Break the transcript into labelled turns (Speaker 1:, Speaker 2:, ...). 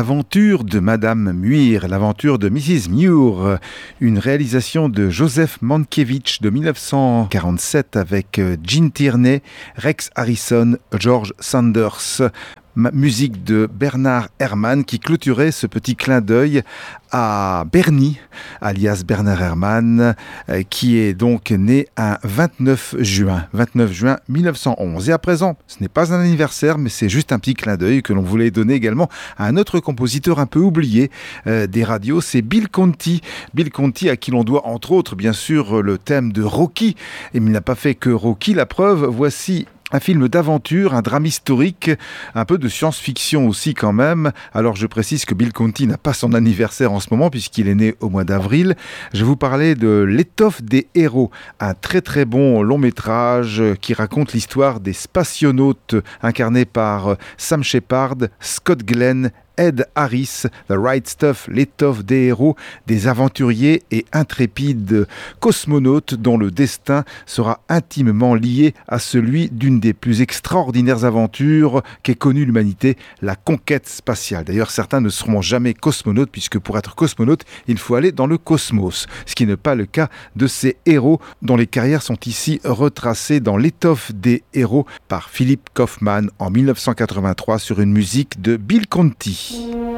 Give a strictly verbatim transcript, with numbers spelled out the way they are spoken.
Speaker 1: L'aventure de Madame Muir, l'aventure de missus Muir, une réalisation de Joseph Mankiewicz de dix-neuf cent quarante-sept avec Gene Tierney, Rex Harrison, George Sanders. Musique de Bernard Herrmann qui clôturait ce petit clin d'œil à Bernie, alias Bernard Herrmann, qui est donc né un vingt-neuf juin mille neuf cent onze. Et à présent, ce n'est pas un anniversaire, mais c'est juste un petit clin d'œil que l'on voulait donner également à un autre compositeur un peu oublié euh, des radios, c'est Bill Conti. Bill Conti à qui l'on doit entre autres bien sûr le thème de Rocky. Et il n'a pas fait que Rocky, la preuve, voici un film d'aventure, un drame historique, un peu de science-fiction aussi quand même. Alors je précise que Bill Conti n'a pas son anniversaire en ce moment puisqu'il est né au mois d'avril. Je vais vous parler de L'étoffe des héros, un très très bon long métrage qui raconte l'histoire des spationautes incarnés par Sam Shepard, Scott Glenn, Ed Harris, The Right Stuff, l'étoffe des héros, des aventuriers et intrépides cosmonautes dont le destin sera intimement lié à celui d'une des plus extraordinaires aventures qu'ait connue l'humanité, la conquête spatiale. D'ailleurs, certains ne seront jamais cosmonautes puisque pour être cosmonaute, il faut aller dans le cosmos, ce qui n'est pas le cas de ces héros dont les carrières sont ici retracées dans L'étoffe des héros par Philip Kaufman en dix-neuf cent quatre-vingt-trois sur une musique de Bill Conti.